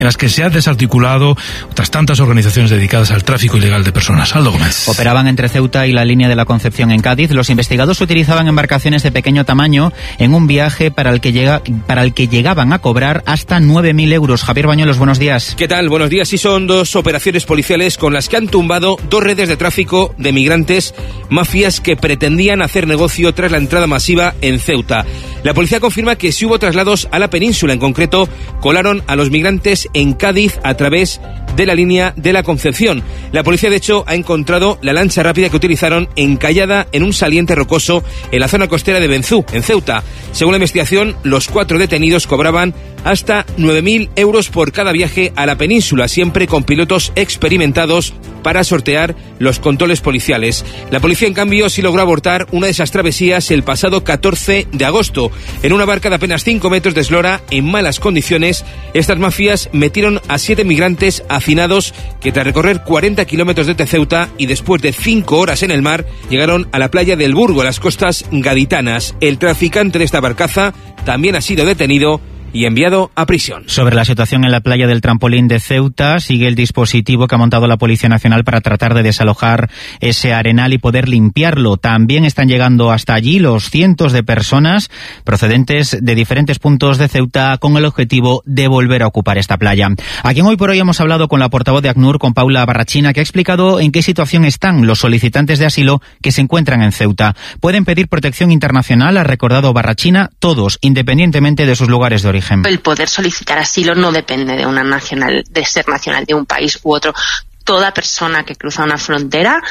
en las que se ha desarticulado otras tantas organizaciones dedicadas al tráfico ilegal de personas. Aldo Gómez. Operaban entre Ceuta y la línea de la Concepción en Cádiz. Los investigados utilizaban embarcaciones de pequeño tamaño en un viaje para el que llegaban a cobrar hasta 9.000 euros. Javier Bañuelos, buenos días. ¿Qué tal? Buenos días. Sí, son dos operaciones policiales con las que han tumbado dos redes de tráfico de migrantes, mafias que pretendían hacer negocio tras la entrada masiva en Ceuta. La policía confirma que sí hubo traslados a la península. En concreto, colaron a los migrantes en Cádiz a través de la línea de la Concepción. La policía, de hecho, ha encontrado la lancha rápida que utilizaron encallada en un saliente rocoso en la zona costera de Benzú, en Ceuta. Según la investigación, los 4 detenidos cobraban hasta 9.000 euros por cada viaje a la península, siempre con pilotos experimentados para sortear los controles policiales. La policía, en cambio, sí logró abortar una de esas travesías el pasado 14 de agosto. En una barca de apenas 5 metros de eslora, en malas condiciones, estas mafias metieron a 7 migrantes hacinados que, tras recorrer 40 kilómetros desde Ceuta y después de 5 horas en el mar, llegaron a la playa del Burgo, a las costas gaditanas. El traficante de esta barcaza también ha sido detenido y enviado a prisión. Sobre la situación en la playa del Trampolín de Ceuta, sigue el dispositivo que ha montado la Policía Nacional para tratar de desalojar ese arenal y poder limpiarlo. También están llegando hasta allí los cientos de personas procedentes de diferentes puntos de Ceuta con el objetivo de volver a ocupar esta playa. A quien hoy por hoy hemos hablado con la portavoz de ACNUR, con Paula Barrachina, que ha explicado en qué situación están los solicitantes de asilo que se encuentran en Ceuta. Pueden pedir protección internacional, ha recordado Barrachina, todos, independientemente de sus lugares de origen. El poder solicitar asilo no depende de ser nacional de un país u otro. Toda persona que cruza una frontera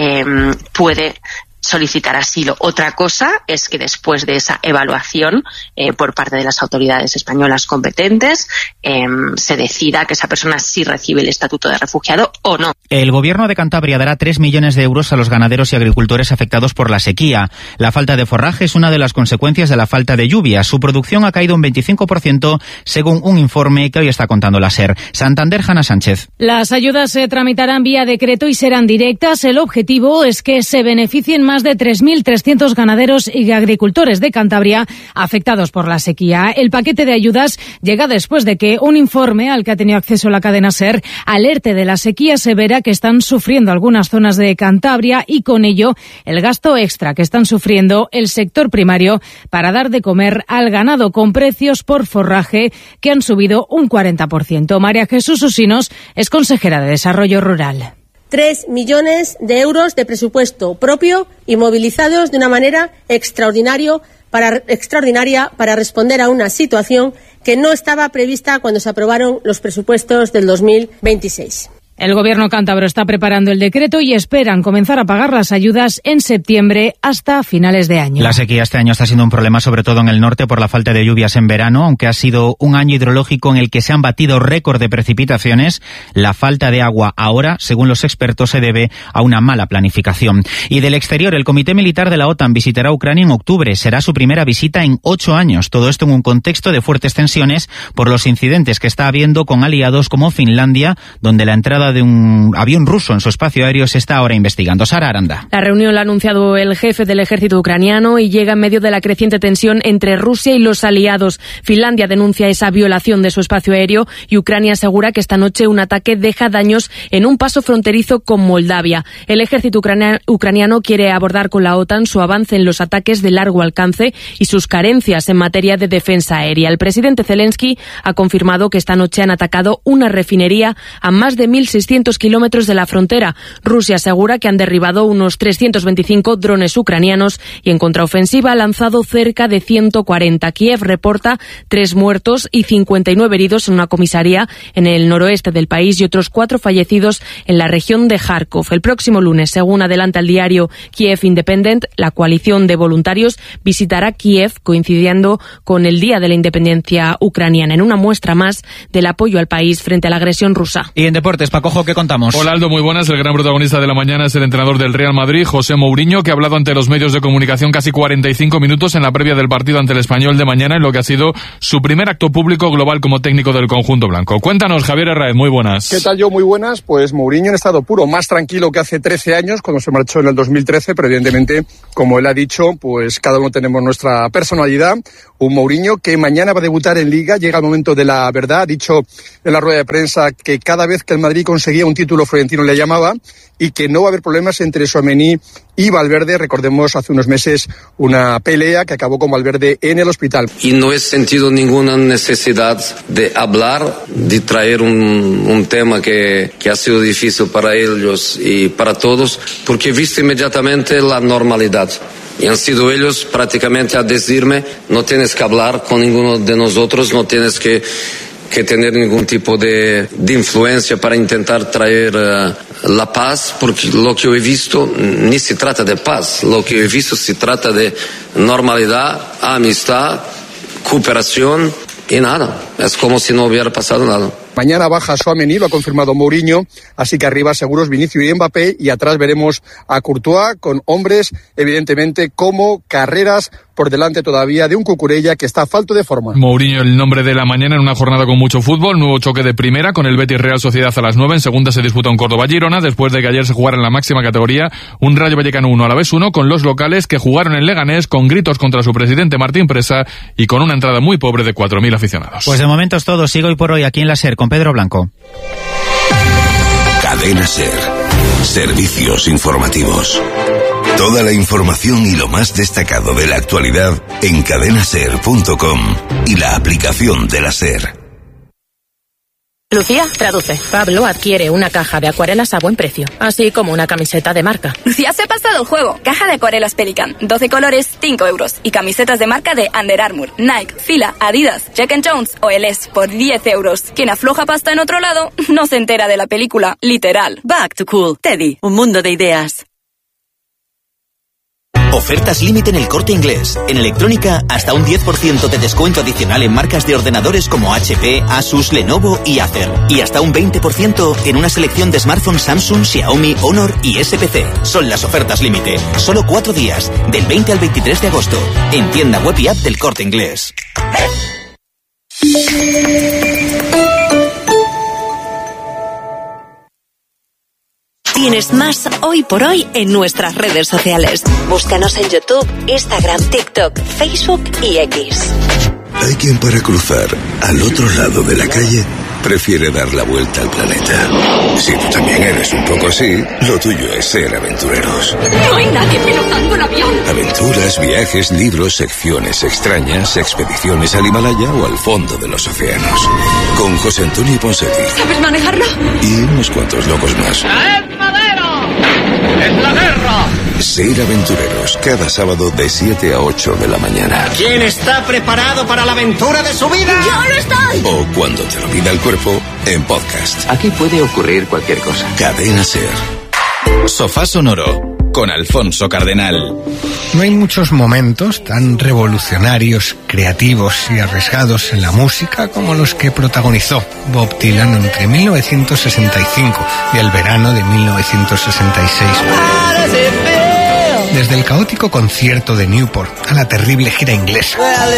puede solicitar asilo. Otra cosa es que después de esa evaluación por parte de las autoridades españolas competentes se decida que esa persona sí recibe el estatuto de refugiado o no. El Gobierno de Cantabria dará 3 millones de euros a los ganaderos y agricultores afectados por la sequía. La falta de forraje es una de las consecuencias de la falta de lluvia. Su producción ha caído un 25% según un informe que hoy está contando la SER. Santander, Hanna Sánchez. Las ayudas se tramitarán vía decreto y serán directas. El objetivo es que se beneficien más de 3.300 ganaderos y agricultores de Cantabria afectados por la sequía. El paquete de ayudas llega después de que un informe al que ha tenido acceso la cadena SER alerte de la sequía severa que están sufriendo algunas zonas de Cantabria y con ello el gasto extra que están sufriendo el sector primario para dar de comer al ganado con precios por forraje que han subido un 40%. María Jesús Usinos es consejera de Desarrollo Rural. 3 millones de euros de presupuesto propio y movilizados de una manera extraordinaria para responder a una situación que no estaba prevista cuando se aprobaron los presupuestos del 2026. El Gobierno cántabro está preparando el decreto y esperan comenzar a pagar las ayudas en septiembre hasta finales de año. La sequía este año está siendo un problema sobre todo en el norte por la falta de lluvias en verano, aunque ha sido un año hidrológico en el que se han batido récord de precipitaciones. La falta de agua ahora, según los expertos, se debe a una mala planificación. Y del exterior, el Comité Militar de la OTAN visitará Ucrania en octubre. Será su primera visita en 8 años. Todo esto en un contexto de fuertes tensiones por los incidentes que está habiendo con aliados como Finlandia, donde la entrada de un avión ruso en su espacio aéreo se está ahora investigando. Sara Aranda. La reunión la ha anunciado el jefe del ejército ucraniano y llega en medio de la creciente tensión entre Rusia y los aliados. Finlandia denuncia esa violación de su espacio aéreo y Ucrania asegura que esta noche un ataque deja daños en un paso fronterizo con Moldavia. El ejército ucraniano quiere abordar con la OTAN su avance en los ataques de largo alcance y sus carencias en materia de defensa aérea. El presidente Zelensky ha confirmado que esta noche han atacado una refinería a más de 1.600 kilómetros de la frontera. Rusia asegura que han derribado unos 325 drones ucranianos y en contraofensiva ha lanzado cerca de 140. Kiev reporta 3 muertos y 59 heridos en una comisaría en el noroeste del país y otros 4 fallecidos en la región de Kharkov. El próximo lunes, según adelanta el diario Kiev Independent, la coalición de voluntarios visitará Kiev coincidiendo con el Día de la Independencia ucraniana, en una muestra más del apoyo al país frente a la agresión rusa. Y en deportes, Pacojo, ¿qué contamos? Hola Aldo, muy buenas. El gran protagonista de la mañana es el entrenador del Real Madrid, José Mourinho, que ha hablado ante los medios de comunicación casi 45 minutos en la previa del partido ante el Español de mañana, en lo que ha sido su primer acto público global como técnico del conjunto blanco. Cuéntanos, Javier Herráez, muy buenas. ¿Qué tal, yo? Muy buenas. Pues Mourinho en estado puro, más tranquilo que hace 13 años, cuando se marchó en el 2013, pero evidentemente, como él ha dicho, pues cada uno tenemos nuestra personalidad. Un Mourinho que mañana va a debutar en Liga, llega el momento de la verdad. Ha dicho en la rueda de prensa que cada vez que el Madrid conseguía un título, Florentino le llamaba, y que no va a haber problemas entre Tchouaméni y Valverde. Recordemos hace unos meses una pelea que acabó con Valverde en el hospital. Y no he sentido ninguna necesidad de hablar, de traer un tema que ha sido difícil para ellos y para todos, porque he visto inmediatamente la normalidad. Y han sido ellos prácticamente a decirme, no tienes que hablar con ninguno de nosotros, no tienes que tener ningún tipo de influencia para intentar traer la paz, porque lo que yo he visto ni se trata de paz, lo que yo he visto se trata de normalidad, amistad, cooperación y nada, es como si no hubiera pasado nada. Mañana baja Tchouaméni, lo ha confirmado Mourinho, así que arriba seguros Vinicius y Mbappé, y atrás veremos a Courtois con hombres, evidentemente, como Carreras por delante todavía de un Cucurella que está falto de forma. Mourinho, el nombre de la mañana en una jornada con mucho fútbol, nuevo choque de primera con el Betis Real Sociedad a las 9, en segunda se disputa un Córdoba-Girona, después de que ayer se jugara en la máxima categoría un Rayo Vallecano 1 Alavés 1, con los locales que jugaron en Leganés con gritos contra su presidente Martín Presa y con una entrada muy pobre de 4.000 aficionados. Pues de momento es todo, sigo hoy por hoy aquí en la SER con Pedro Blanco. Cadena SER. Servicios informativos. Toda la información y lo más destacado de la actualidad en cadenaser.com y la aplicación de la SER. Lucía, traduce. Pablo adquiere una caja de acuarelas a buen precio, así como una camiseta de marca. Lucía se ha pasado el juego. Caja de acuarelas Pelican, 12 colores, 5 euros. Y camisetas de marca de Under Armour, Nike, Fila, Adidas, Jack & Jones o LS por 10 euros. Quien afloja pasta en otro lado no se entera de la película, literal. Back to Cool. Teddy, un mundo de ideas. Ofertas límite en El Corte Inglés. En electrónica, hasta un 10% de descuento adicional en marcas de ordenadores como HP, Asus, Lenovo y Acer. Y hasta un 20% en una selección de smartphones Samsung, Xiaomi, Honor y SPC. Son las ofertas límite. Solo 4 días, del 20 al 23 de agosto. En tienda web y app del Corte Inglés. Tienes más Hoy por Hoy en nuestras redes sociales. Búscanos en YouTube, Instagram, TikTok, Facebook y X. Hay quien para cruzar al otro lado de la calle prefiere dar la vuelta al planeta. Si tú también eres un poco así, lo tuyo es ser aventureros. No hay nadie pilotando un avión. Aventuras, viajes, libros, secciones extrañas, expediciones al Himalaya o al fondo de los océanos. Con José Antonio Ponseti. ¿Sabes manejarlo? Y unos cuantos locos más. ¡Es madero! ¡Es la guerra! Ser aventureros, cada sábado de 7 a 8 de la mañana. ¿Quién está preparado para la aventura de su vida? ¡Yo lo estoy! O cuando te lo pida el cuerpo, en podcast. Aquí puede ocurrir cualquier cosa. Cadena SER. Sofá Sonoro, con Alfonso Cardenal. No hay muchos momentos tan revolucionarios, creativos y arriesgados en la música como los que protagonizó Bob Dylan entre 1965 y el verano de 1966. Desde el caótico concierto de Newport a la terrible gira inglesa.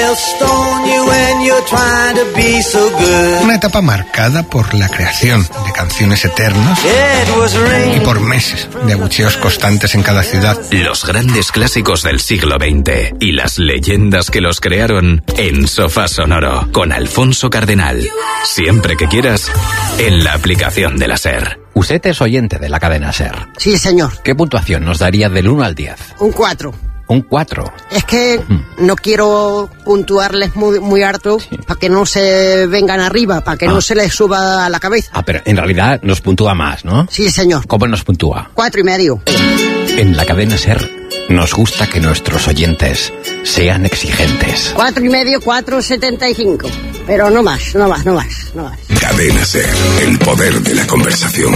Una etapa marcada por la creación de canciones eternas y por meses de abucheos constantes en cada ciudad. Los grandes clásicos del siglo XX y las leyendas que los crearon en Sofá Sonoro con Alfonso Cardenal. Siempre que quieras, en la aplicación de la SER. Usted es oyente de la cadena SER. Sí, señor. ¿Qué puntuación nos daría del 1 al 10? Un 4. Un 4. Es que no quiero puntuarles muy harto para que no se vengan arriba, para que no se les suba a la cabeza. Pero en realidad nos puntúa más, ¿no? Sí, señor. ¿Cómo nos puntúa? 4,5. En la cadena SER nos gusta que nuestros oyentes sean exigentes. 4,5, 4,75. Pero no más. Cadena SER, el poder de la conversación.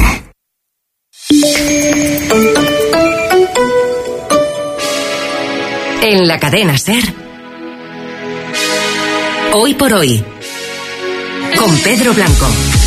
En la cadena SER. Hoy por Hoy. Con Pedro Blanco.